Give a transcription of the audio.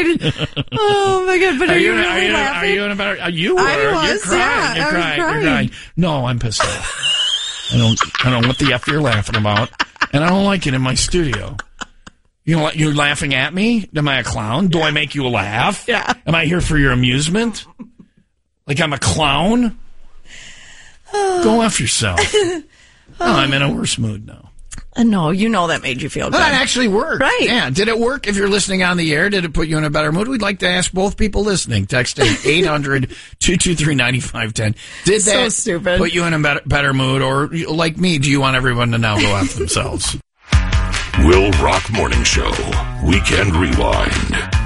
Oh my God! But are you really laughing? Are you in a better? You were. I was. You're crying. Yeah, You're crying. No, I'm pissed off. I don't know what the F you're laughing about, and I don't like it in my studio. You're laughing at me? Am I a clown? Do I make you laugh? Yeah. Am I here for your amusement? Like I'm a clown? Go F yourself. I'm in a worse mood now. No, that made you feel good. That actually worked. Right. Yeah. Did it work? If you're listening on the air, did it put you in a better mood? We'd like to ask both people listening. Text 800-223-9510. Did that so stupid. put you in a better mood? Or, like me, do you want everyone to now go F themselves? Will Rock Morning Show. Weekend Rewind.